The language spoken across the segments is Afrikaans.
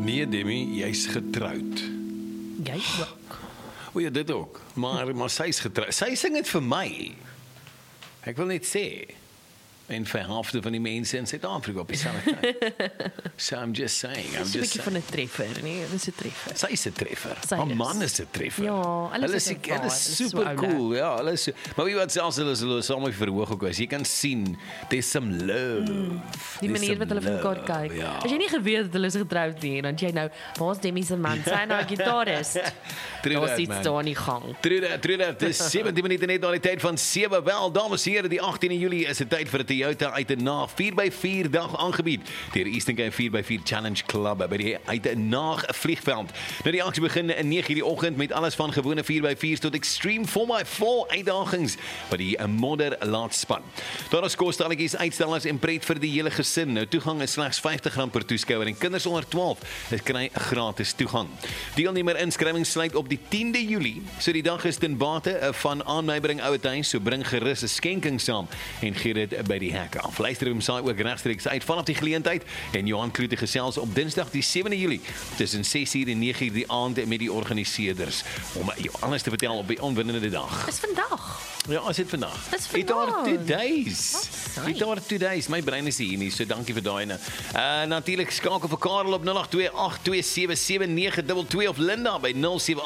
Nee, Demi, jy's getroud. Jy ook. O ja, dit ook. Maar sy's getroud. Sy sing dit vir my. Ek wil net sê. En vir helfte van die mense in Suid-Afrika op dieselfde tyd. So I'm just saying. Dis 'n bietjie van 'n treffer, nee, dis 'n treffer. Sy is 'n treffer. Sy Haar is. man is 'n treffer. Ja, hulle is super cool. Ja, hulle is. Maar wie wat selfs hulle saam verhoog ook was. Jy kan sien, there's some love. Die manier wat hulle vir mekaar kyk. Ja. As jy nie geweet het hulle is getroud nie, dan jy nou, waar's Demi se man? Sy nou gitarist. Daar's iets daar in die gang. True that. Dis 17 minute net na die tyd van 7. Wel, dames en here, die 18 Julie is 'n tyd vir 'n Toyota uit 'n Naag 4x4 dag aangebied deur Eastern Cape 4x4 Challenge Club by die uit 'n Naag vliegveld. Nou die aksie begin in 9:00 die oggend met alles van gewone 4x4's tot extreme 4x4 uitdagings wat die modder laat span. Daar is kostalletjies, uitstellings en pret vir die hele gesin. Nou toegang is slegs R50 per toeskouer en kinders onder 12 kry gratis toegang. Deelnemer inskrywing sluit op die 10de Julie. So die dag is ten bate van aanmeibring Ouetuin, so bring gerus 'n skenking saam en gee dit by die hek af. Luisterroom saai ook regstreeks uit vanaf die geleentheid en Johan Kloete gesels op Dinsdag die 7de Julie tussen 6:00 en 9:00 die aand met die organiseerders om jou alles te vertel op die onwinnende dag. Dis vandag. Ja, is dit vandag? Dis It are vandag. 2 days. Wat It are 2 days. My brein is hier nie, so dankie vir daai ene. Natuurlik skakel vir Karel op 0828277922 of Linda by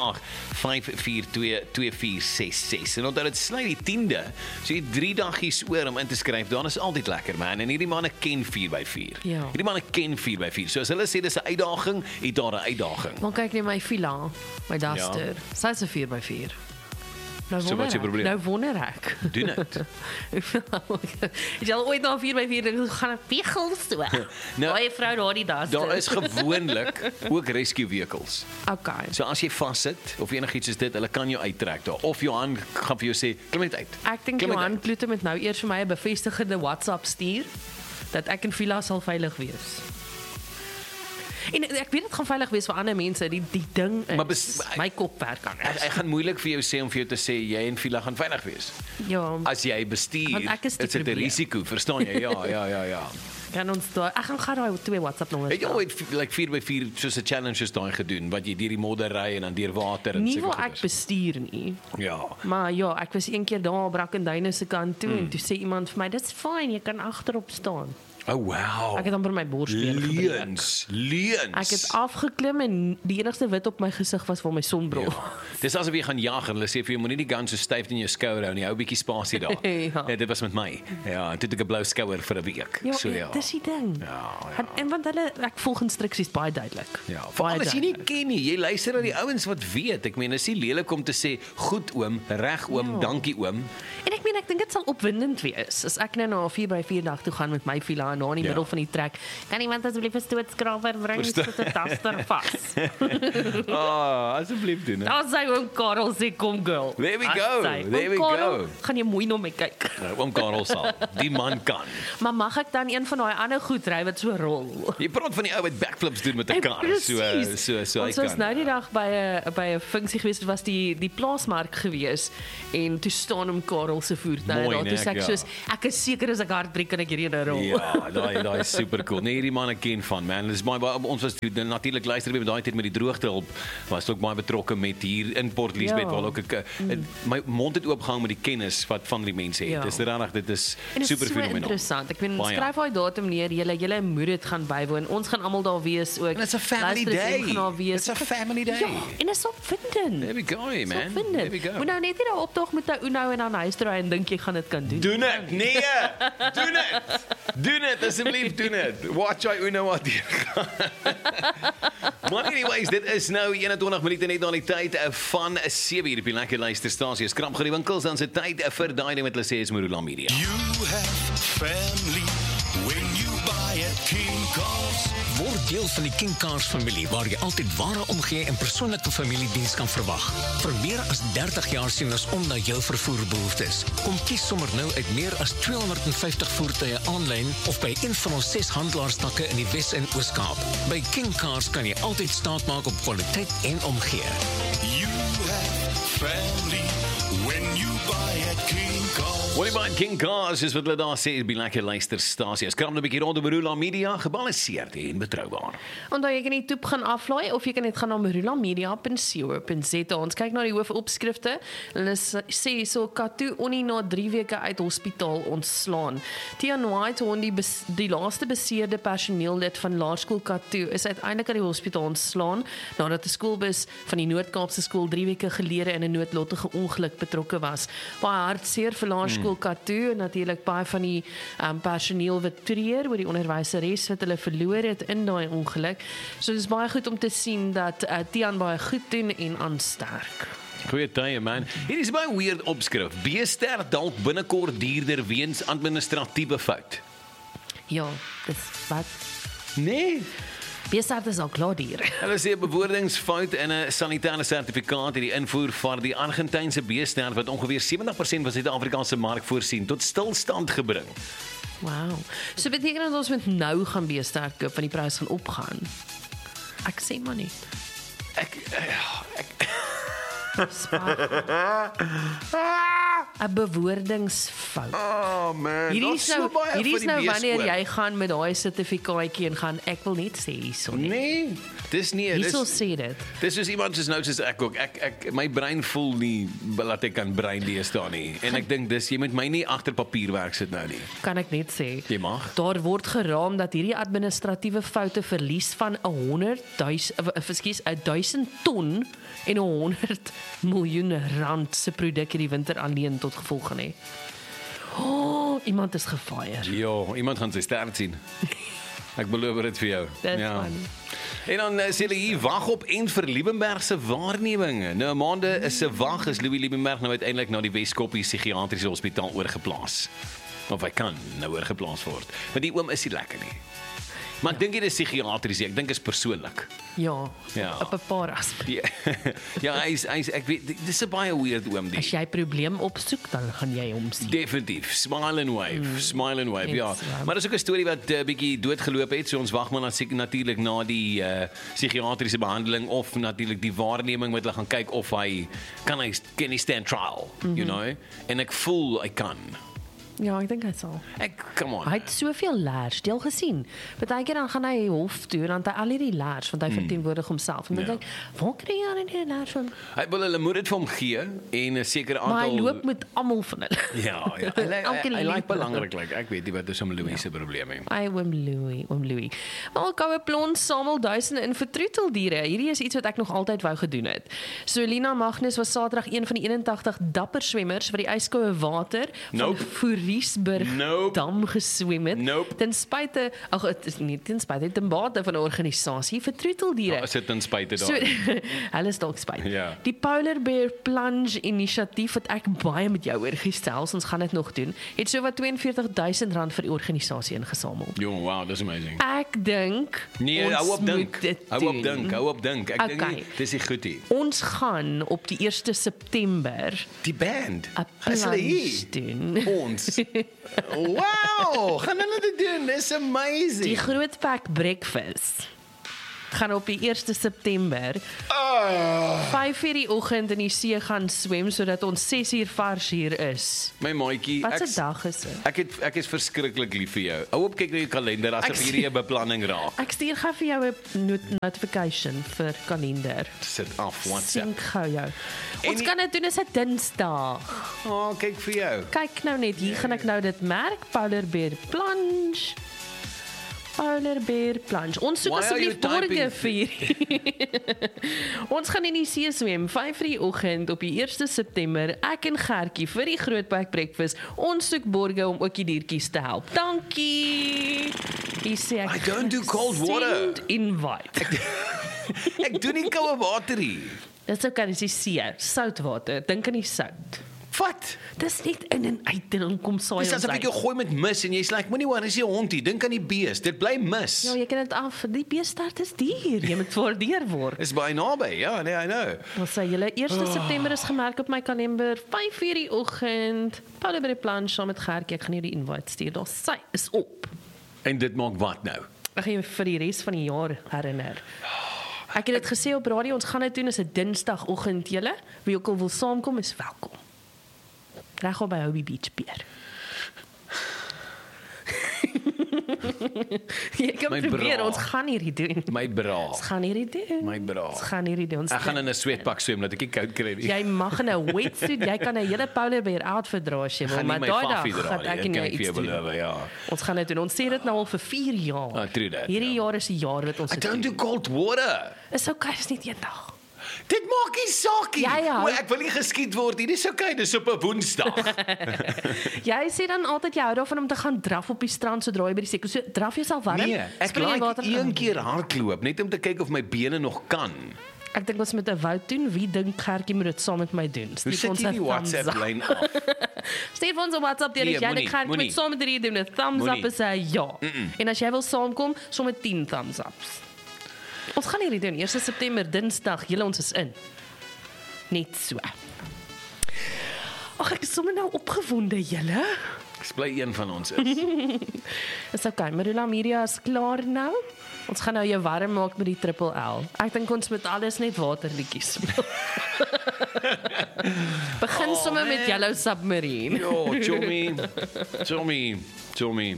07854222466. En onthou dit sluit die 10de. So jy 3 dagies oor om in te skryf. Dan is altyd lekker, man. En hierdie manne ken 4x4. Ja. Hierdie manne ken 4x4. So as hulle sê dis 'n uitdaging, het daar 'n uitdaging. Maar kyk net my villa, my duster. Sy's 'n 4x4. Nou So wat is jou probleem? Nou wonder ek. Doen dit. Is jy al ooit na 4x4 dink gaan 'n pegel so? Nou, Baie vrou daar die duster. Daar is gewoonlik ook rescue vehicles. Okay. So as jy vassit of enigiets soos dit, hulle kan jou uittrek daar. Of Johan gaan vir jou sê, klim net uit. Ek dink Klim net Johan uit. Kloete met nou eers vir my 'n bevestigende WhatsApp stuur dat ek in villa sal veilig wees. En ek weet dit gaan veilig wees vir ander mense. Die ding is, Maar my kop werk anders. Ek gaan moeilik vir jou sê om vir jou te sê jy en Villa gaan veilig wees. Ja, As jy bestuur, Want ek is die is dit 'n probleem. risiko, verstaan jy? Ja. kan ons daar. Ek gaan daai 2 WhatsApp nommers. Het jy ooit like 4x4 soos 'n challenges daai gedoen wat jy deur die modder ry en dan deur water en Nie sulke waar ek goeders? bestuur nie. Ja. Maar ja, ek was een keer daar op Brackenduine se kant toe en toe sê iemand vir my, "Dis fyn, jy kan agterop staan." Oh wow. Ek het amper my borsbeen gebreek. Leens. Ek het afgeklim en die enigste wit op my gesig was vir my sonbril. Ja. Dis asof jy gaan jag en hulle sê vir jou moenie die gun so styf in jou skouer hou nie, hou 'n bietjie spasie daar. Ja. Dit was met my. Ja, en toe het ek 'n blou skouer vir 'n week. Ja, So ja. dis die ding. Ja. En want hulle ek volg instruksies baie duidelik. Ja, Baie veral as jy nie duidelik. ken nie, jy luister na die ouens wat weet. Ek meen, is nie lelik om te sê goed oom, reg oom, Ja. dankie oom. En ek dink dit sal opwindend wees as ek nou na 'n 4x4 dag toe gaan met my villa en daar in die middel van die trek. Kan iemand asseblief 'n stootskraper bring tot 'n taster vas? Asseblief doen dit. Daar sê oom Karel sê kom girl. There we As go, sy, there "Oom we Karel, go." Gaan jy mooi na my kyk. Oom Karel sal. Die man kan. Maar mag ek dan een van daai ander goed ry wat so rol? Jy praat van die ou wat backflips doen met 'n kar. So hy Ons was kan. nou die dag by 'n funksie gewees, dit was die plaasmark gewees en toe staan hom Karel se voertuig Mooi, daar. Toe sê ek ja. soos ek is seker as ek hardbreek kan ek hierdie nou rol. Ja, daai is super cool. Nee, hierdie manne ken van, man. Dis baie ons was natuurlik luister met daai tyd met die droogtehulp was ook baie betrokke met hier in Port Elizabeth Ja. waar ook ek my mond het oopgehang met die kennis wat van die mense het. Ja. Dis regtig dit is En dit super is so fenomenaal. interessant. Ek weet Baie. skryf daai datum neer. Julle moet dit gaan bywoon. Ons gaan almal daar wees ook. And it's a family Luisteraars day. gaan daar wees. It's a family day. Ja, en is opwindend. There we go, man. There we Opwindend. go. Moet nou net nie daar optog met 'n Uno en dan huis toe ry en dink jy gaan dit kan doen. Doen dit. Nee. Doen dit. Doen dit asseblief, doen dit. Watch hy Uno wat hier gaan. Maar anyways, dit is nou 21 minute net na die tyd van 7 hier op die lekker luisterstasie. Skramp gaan die winkels dan se tyd vir daai ding wat hulle sê is Marula Media. You have family when you buy at King Cars. Word deel van die King Cars familie waar jy altyd ware omgee en persoonlike familiediens kan verwag. Vir meer as 30 jaar sien ons om na jou vervoerbehoeftes. Kom kies sommer nou uit meer as 250 voertuie aanlyn of by een van ons 6 handelaarstakke in die Wes- en Oos-Kaap. By King Cars kan jy altyd staat maak op kwaliteit en omgee. You have family when you buy at King Cars. What King Cars is wat hulle daar sê, be lekker luisterstasie. Ons kram 'n bietjie rondom Marula Media, gebalanseerd en betroubaar. Onthou jy kan die toep gaan aflaai of jy kan net gaan na marulamedia.co.za. Ons kyk na die hoofopskrifte. Hulle sê so Katu Onnie na 3 weke uit hospitaal ontslaan. Tian White, die laaste beseerde personeellid van Laerskool Katu, is uiteindelik uit die hospitaal ontslaan nadat 'n skoolbus van die Noord-Kaapse skool 3 weke gelede in 'n noodlottige ongeluk betrokke was. Baie hartseer vir Laerskool Katu en natuurlik baie van die personeel wat treur oor die onderwyseres wat hulle verloor het in daai ongeluk. So dis baie goed om te sien dat Tian baie goed doen en aansterk. Goeie tye man. Hier is 'n baie weird opskrif. B-ster dalk binnekort duurder weens administratiewe fout. Ja, dis wat. Nee. B-start is al klaar hier. Hulle sê 'n bewoordingsfout in 'n sanitêre sertifikaat het die invoer van die Argentynse B-ster wat ongeveer 70% van Suid-Afrikaanse mark voorsien tot stilstand gebring. Wow. So beteken dat ons moet nou gaan B-start koop want die prys gaan opgaan. Ek sê maar nie. Ek 'n bewoordingsfout. oh man. Hierdie is nou wanneer jy jy gaan met daai sertifikaatjie en gaan ek wil net sê hierso nie. Nee, dis nie. Hierso sê dit. Dis soos iemand soos nou soos ek ook. Ek my brein voel nie dat ek kan brein lees daar nie. En ek dink dis jy moet my nie agter papierwerk sit nou nie. Kan ek net sê. Jy mag. Daar word geraam dat hierdie administratiewe foute verlies van 1000 ton en 100 miljoen rand se produk hierdie winter alleen tot gevolg gaan hê. Oh, iemand is gefire. Ja, iemand gaan sy ster sien. Ek beloof dit vir jou. Dis funny. En dan sê hulle hier wag op en vir Liebenberg se waarneming. Nou 'n maande is se wag is Louis Liebenberg nou uiteindelik na die Wes-Kaapse Psigiatriese Hospitaal oorgeplaas. Of hy kan nou oorgeplaas word. Maar die oom is nie lekker nie. Maar ek dink dit is psigiatries, ek dink dit is persoonlik. Ja, op 'n paar aspekte. Ja, hy's ek weet dis 'n baie weird oom die. As jy probleem opsoek, dan gaan jy hom sien. Definitief, smile and wave, ja. Maar dis ook 'n storie wat bietjie doodgeloop het, so ons wag maar natuurlik na die psigiatriese behandeling of natuurlik die waarneming wat hulle gaan kyk of hy kan hy stand trial, you know? En ek voel hy kan. Ja, ek dink hy sal. Come on. Hy het soveel laers, jy al gesien. Partykeer dan gaan hy hof toe en dan het hy al hierdie laers want hy verteenwoordig homself. En dan dink ek, waar kry jy al die laers van? Hy wil hulle moet dit vir hom gee en 'n sekere aantal. Maar hy loop met almal van hulle. Ja. Hy lyk belangrik. Ek weet nie wat is om Louis se probleem nie. Hy oom Louis. Maar koue plons samel duisende in vir troeteldiere. Hierdie is iets wat ek nog altyd wou gedoen het. So Lina Magnus was Saterdag een van die 81 dapper swemmers wat die yskoue water van Riesburg dam geswem het. Ten spyte, dit is nie ten spyte, ten bate van 'n organisasie vir troeteldiere. Is dit ten spyte daar? So, hulle is dalk spyt. Ja. Die Polar Bear Plunge inisiatief wat ek baie met jou oorgestel, ons gaan dit nog doen, het sowat R42,000 vir die organisasie ingesamel. Jong, wow, that's amazing. Ek dink hou op dink. Ek Okay. dink dis nie goed nie. Ons gaan op die 1 September Die band. 'n plunge doen. Ons. Wow, gaan hulle dit doen? Dis amazing. Die groot pack breakfast gaan op die 1 September 5:00 die oggend in die see gaan swem sodat ons 6:00 vars hier is. My maatjie, Wat 'n dag is dit? Ek is verskriklik lief vir jou. Hou op kyk na jou kalender asof hierdie 'n beplanning raak. Ek stuur gou vir jou 'n notification vir kalender. Sit af WhatsApp. Sink gou jou. Ons kan dit doen as 'n Dinsdag. Kyk vir jou. Kyk nou net, hier gaan ek nou dit merk, Polar Bear Plunge. Polar Bear Plunge. Ons soek asseblief borge vir. Ons gaan in die see swem 5:00 die oggend op die 1 September. Ek en Gertjie vir die groot pack breakfast. Ons soek borge om ook die diertjies te help. Dankie. Hier sê ek. I don't do cold water. Send invite. Ek doen nie koue water nie. Dis ook dis die see, soutwater. Dink aan die sout. Wat? Dis net in en uit en dan kom saai. Dis asof ek jou gooi met mis en jy's like, moenie worry, is 'n hondie, dink aan die bees. Dit bly mis. Ja, jy kan dit af. Die beestart is duur. Jy moet waardeer word. Is baie naby. Ja, nee, I know. Dan sê julle 1 September is gemerk op my kalender, 5:00 die oggend. Polar Bear Plunge saam met Gertjie. Ek gaan jou die invite stuur. Daar sy is op. En dit maak wat nou? Ek gaan jou vir die res van die jaar herinner. Ek het dit gesê op radio, ons gaan dit doen as 'n Dinsdagoggend julle. Wie ook al wil saamkom is welkom. Reg op by Hobie Beach Pier. Jy kan My probeer, bra. ons gaan hierdie doen. My bra. Ons gaan hierdie doen. My bra. Ons gaan hierdie doen. Ek gaan in 'n sweetpak swem dat ek nie koud kry nie. Jy mag in 'n wetsuit, jy kan 'n hele polar bear outfit dra as jy wil, Gaan nie maar my daai faffie dag dra gaan nie, ek en kan jy ek vir iets jou doen. beloof, ja. Ons gaan dit doen. Ons sê dit nou al vir 4 jaar. Ah, true that, Hierdie ja. jaar is die jaar wat ons I dit don't doen. do cold water. Is okay, dis net eendag. Dit maak nie saakie. Ja. Maar ek wil nie geskiet word nie. Dis okay, dis op 'n Woensdag. Jy sê dan altyd jy hou daarvan om te gaan draf op die strand sodra jy by die see kom. So draf jouself warm. Nee, ek spring in die water like in. een keer hardloop net om te kyk of my bene nog kan. Ek dink ons moet 'n vote doen. Wie dink Gertjie moet dit saam met my doen? Hoe Stuur sit ons jy 'n die thumbs WhatsApp up. lyn af? Stuur vir ons 'n WhatsApp deur Nee, as jy moenie, dink Gertjie moenie. moet saam met hierdie doen. 'n Thumbs Moenie. up is 'n ja. En as jy wil saamkom, sommer 10 thumbs ups. Ons gaan hierdie doen 1 September Dinsdag. Julle ons is in. Net so. Ag, ek is sommer nou opgewonde, julle. Ek bly een van ons is. Is okay. Marula Media is klaar nou. Ons gaan nou jou warm maak met die Triple L. Ek dink ons moet alles net waterliedjies speel. Begin sommer met Yellow Submarine. Jo, Chommy.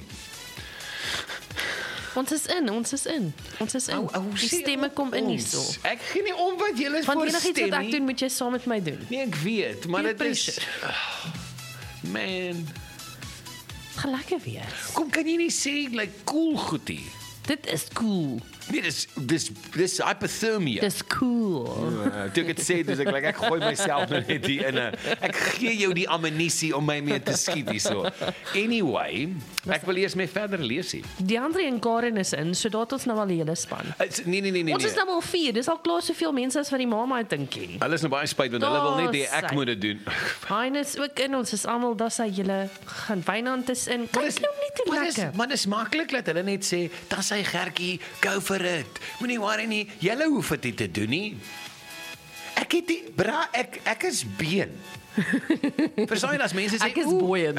Ons is in. Die stemme kom in hierso. Ek gee nie om wat julle Want vir enigiets stem wat ek nie. doen, moet jy saam met my doen. Nee, ek weet, maar Peer dit is pressure. man. Gaan lekker wees. Kom kan jy nie sê like cool goedie. Dit is cool. Nee, dis hypothermia. Dis cool. Toe ek het sê, dis ek gooi myself net hier in 'n ek gee jou die ammunisie om my mee te skiet hierso. Anyway, ek wil eers mee verder lees hier. Die ander en Karen is in, so daat ons nou al die hele span. Nee. Ons is nou al 4. Dis al klaar soveel mense as wat die mama het dink jy. Hulle is nou baie spyt want hulle wil net hê ek Daar moet dit doen. Heinus ook in, ons is almal daar sy julle gaan Wynand is in. Kyk nou net hoe lekker. Maar dis maklik dat hulle net sê, "Das hy Gertjie, go for it." Moenie worry nie. Julle hoef dit nie te doen nie. Ek het die bra ek is been. Verstaan jy as mense sê Ek is buoyant.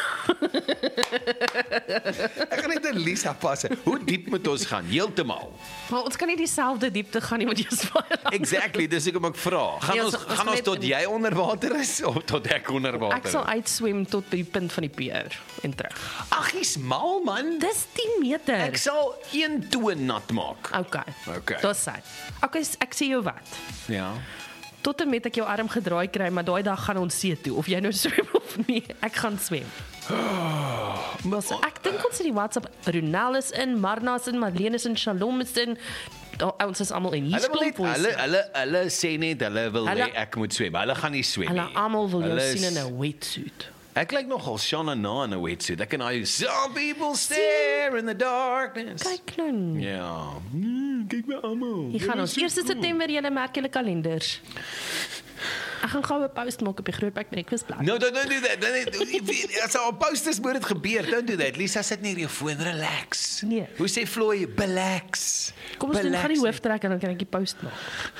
Ek gaan net 'n Lisa passe. Hoe diep moet ons gaan? Heeltemal. Maar ons kan nie dieselfde diepte gaan nie want jy is baie lank. Exactly, dis ek om ek vra. Gaan Nee, ons ons gaan ons net tot in- jy onder water is of tot ek onder water? Ek sal uitswem tot by die punt van die pier en terug. Ag, jy's mal man. Dis 10 meter. Ek sal een toon nat maak. Okay. Okay. Dis sy. Okay, ek sê jou wat. Ja. Tot en met ek jou arm gedraai kry, maar daai dag gaan ons see toe of jy nou swem of nie. Ek gaan swem. So, ek dink ons het die WhatsApp Ronel is in, Marna is in, Marlene is in, Shalom is in. Ons is almal in. Hier Hulle wil net klop hulle sê net hulle wil Hulle- hê ek moet swem. Hulle gaan nie swem nie. Hulle almal wil jou Hulle is- sien in 'n wetsuit. Ek lyk nogal Shana na in 'n wetsuit. Ek kan al some people stare in the darkness. Kyk nou. Ja. Kyk my almal. Hier gaan ons 1 September julle merk julle kalenders. Ek gaan gou 'n post maak op die Grootbek Breakfast No, don't do that. As our posters moet dit gebeur. Don't do that. Lisa sit neer jou foon, relax. Nee. Hoe sê Floy? Relax. Kom ons doen gaan die hooftrek en dan kan ek die post maak.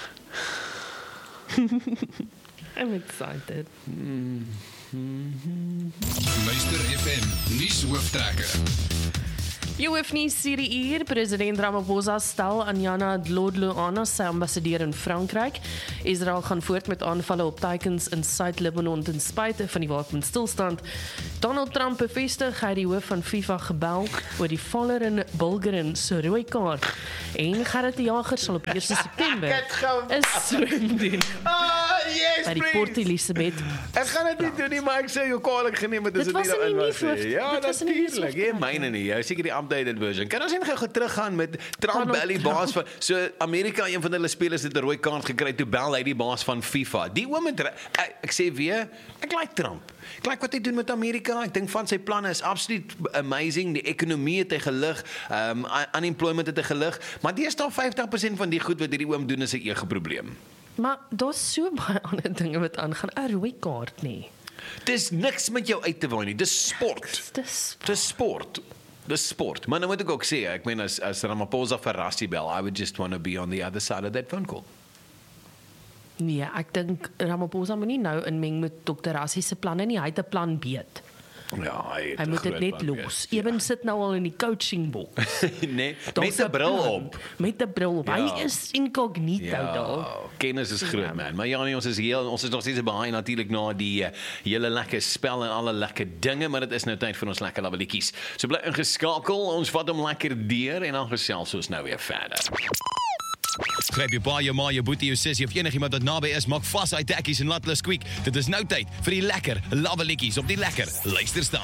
I'm excited. Luister FM nuushooftrekker. Jy hoef nie hierdie uur president Ramaphosa stel Anyana Dlodlo sy ambassadeur in Frankryk. Israel gaan voort met aanvalle op teikens in Suid-Libanon ten spyte van die wapenstilstand. Donald Trump bevestig hy die hoof van FIFA gebel oor die Valler en Bulgarin se rooi kaart. En Gerrit die Jager sal op 1 September Ek het gou- 'n swem doen Ah, yes, by die Port Elizabeth. Ek gaan dit nie doen nie, maar ek sê jou kwaadlik geneem het as Dit dit was nie in die daarin was nuus, nie. Ja, dit was in die nuus, natuurlik. Jy myne nie. Jy seker die updated version. Kan ons net gou teruggaan met Trump Donald bel die baas van so Amerika, een van hulle spelers het 'n rooi kaart gekry toe bel hy die baas van FIFA. Die oom het ek sê weer, ek like Trump. Ek like wat hy doen met Amerika. Ek dink van sy planne is absoluut amazing. Die ekonomie het hy gelig, unemployment het hy gelig, maar deesdae 50% van die goed wat hierdie oom doen is 'n ege probleem. Maar daar's so baie ander dinge wat aangaan. 'n Rooi kaart nie. Dis niks met jou uit te waai nie. Dis sport. Dis sport. Dis sport. Maar nou moet ek ook sê, ek meen as Ramaphosa vir Rassie bel, I would just want to be on the other side of that phone call. Nee, ek dink Ramaphosa moet nie nou inmeng met Dr. Rassie se planne nie. Hy het 'n plan B. Ja, Hy moet dit net los. Eben sit nou al in die coaching box. Nee, met 'n bril op. Met 'n bril op. Hy is incognito daar. Kennis is groot, man. Maar ja, nee, ons is nog steeds baie natuurlik na die hele lekker spel en alle lekker dinge, maar dit is nou tyd vir ons lekker labbelietjies. So bly ingeskakel, ons vat hom lekker deur en dan gesels ons nou weer verder. Gryp jou pa, jou ma, jou boetie, jou sussie of enigiemand wat naby is, maak vas uit tekkies en laat hulle squeak. Dit is nou tyd vir die lekker labbelietjies op die lekker luisterstasie.